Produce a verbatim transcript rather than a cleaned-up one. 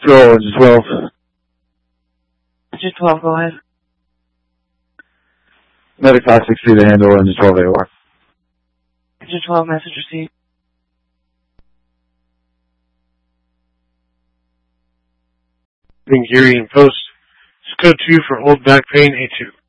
Control, engine twelve. Engine twelve, go ahead. Medic five six three to handle, engine twelve A O R. Engine twelve, message received. Being Geary in post. Code two for old back pain, A two.